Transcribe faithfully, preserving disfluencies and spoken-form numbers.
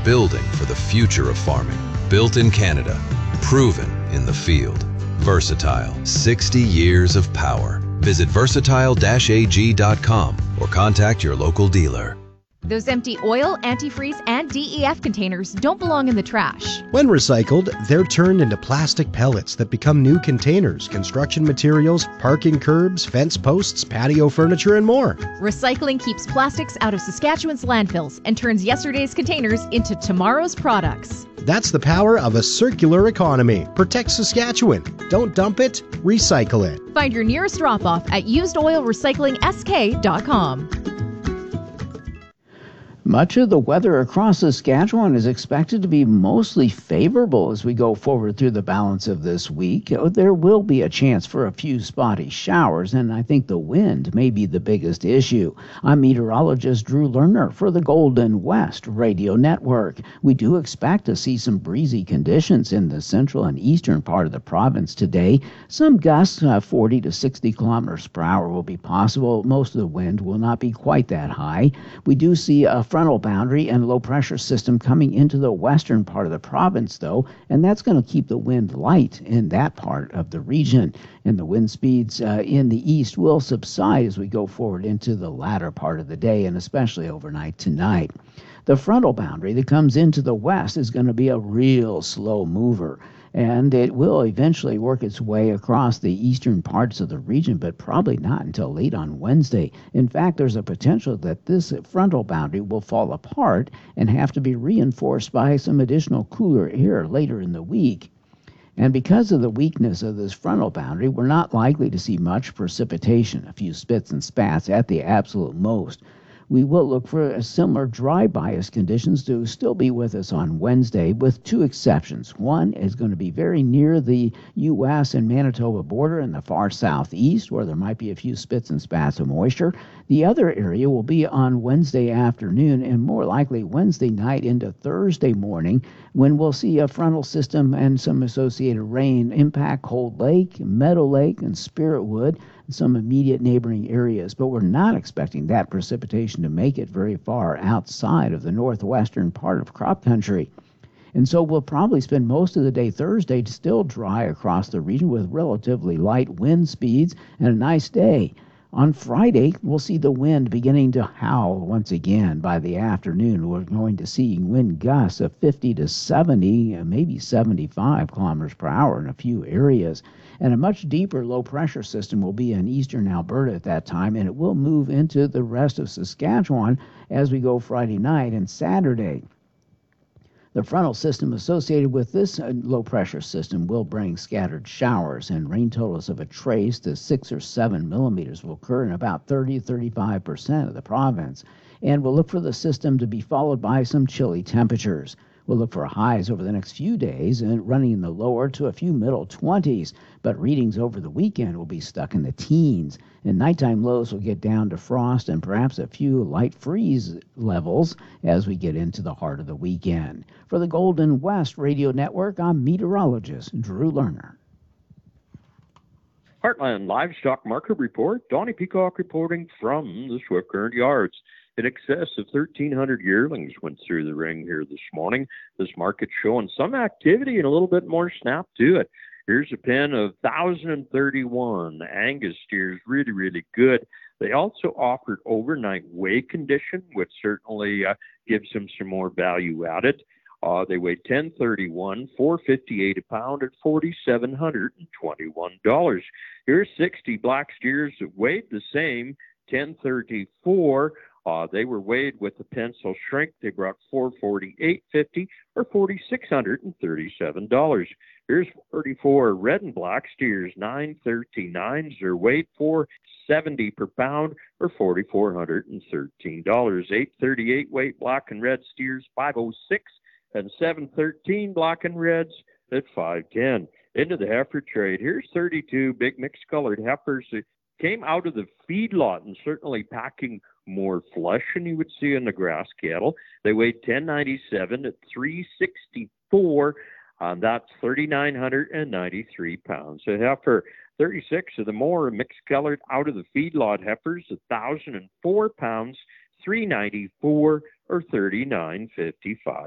building for the future of farming. Built in Canada, proven in the field. Versatile, sixty years of power. Visit versatile dash a g dot com or contact your local dealer. Those empty oil, antifreeze, and D E F containers don't belong in the trash. When recycled, they're turned into plastic pellets that become new containers, construction materials, parking curbs, fence posts, patio furniture, and more. Recycling keeps plastics out of Saskatchewan's landfills and turns yesterday's containers into tomorrow's products. That's the power of a circular economy. Protect Saskatchewan. Don't dump it, recycle it. Find your nearest drop-off at used oil recycling s k dot com. Much of the weather across Saskatchewan is expected to be mostly favorable as we go forward through the balance of this week. There will be a chance for a few spotty showers, and I think the wind may be the biggest issue. I'm meteorologist Drew Lerner for the Golden West Radio Network. We do expect to see some breezy conditions in the central and eastern part of the province today. Some gusts, uh, forty to sixty kilometers per hour, will be possible. Most of the wind will not be quite that high. We do see a frontal boundary and low pressure system coming into the western part of the province, though, and that's going to keep the wind light in that part of the region. And the wind speeds uh, in the east will subside as we go forward into the latter part of the day, and especially overnight tonight. The frontal boundary that comes into the west is going to be a real slow mover, and it will eventually work its way across the eastern parts of the region, but probably not until late on Wednesday. In fact, there's a potential that this frontal boundary will fall apart and have to be reinforced by some additional cooler air later in the week. And because of the weakness of this frontal boundary, we're not likely to see much precipitation, a few spits and spats at the absolute most. We will look for a similar dry bias conditions to still be with us on Wednesday, with two exceptions. One is going to be very near the U S and Manitoba border in the far southeast, where there might be a few spits and spats of moisture. The other area will be on Wednesday afternoon and more likely Wednesday night into Thursday morning, when we'll see a frontal system and some associated rain impact Cold Lake, Meadow Lake, and Spiritwood, and some immediate neighboring areas. But we're not expecting that precipitation to make it very far outside of the northwestern part of crop country. And so we'll probably spend most of the day Thursday still dry across the region with relatively light wind speeds and a nice day. On Friday, we'll see the wind beginning to howl once again. By the afternoon, we're going to see wind gusts of fifty to seventy, maybe seventy-five kilometers per hour in a few areas. And a much deeper low-pressure system will be in eastern Alberta at that time, and it will move into the rest of Saskatchewan as we go Friday night and Saturday. The frontal system associated with this low-pressure system will bring scattered showers, and rain totals of a trace to six or seven millimeters will occur in about thirty to thirty-five percent of the province. And we'll look for the system to be followed by some chilly temperatures. We'll look for highs over the next few days and running in the lower to a few middle twenties, but readings over the weekend will be stuck in the teens, and nighttime lows will get down to frost and perhaps a few light freeze levels as we get into the heart of the weekend. For the Golden West Radio Network, I'm meteorologist Drew Lerner. Heartland Livestock Market Report. Donnie Peacock reporting from the Swift Current Yards. In excess of thirteen hundred yearlings went through the ring here this morning. This market showing some activity and a little bit more snap to it. Here's a pen of one thousand thirty-one Angus steers, really, really good. They also offered overnight weigh condition, which certainly uh, gives them some more value at it. Uh, they weighed ten thirty-one, four fifty-eight a pound at four thousand seven hundred twenty-one dollars. Here's sixty black steers that weighed the same, ten thirty-four. Uh, they were weighed with the pencil shrink. They brought four forty-eight fifty or four thousand six hundred thirty-seven dollars. Here's thirty-four red and black steers, nine thirty-nines. They're weighed four seventy per pound or four thousand four hundred thirteen dollars. eight thirty-eight weight black and red steers, five oh six, and seven thirteen black and reds at five ten. Into the heifer trade. Here's thirty-two big mixed colored heifers that came out of the feedlot and certainly packing more flesh than you would see in the grass cattle. They weighed ten ninety-seven at three sixty-four. Um, that's three thousand nine hundred ninety-three pounds. A heifer, thirty-six of the more mixed colored out of the feedlot heifers, one thousand four pounds, three ninety-four or thirty-nine fifty-five.